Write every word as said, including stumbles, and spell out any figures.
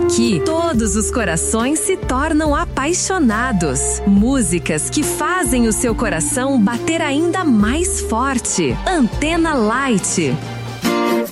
Aqui, todos os corações se tornam apaixonados. Músicas que fazem o seu coração bater ainda mais forte. Antena Light.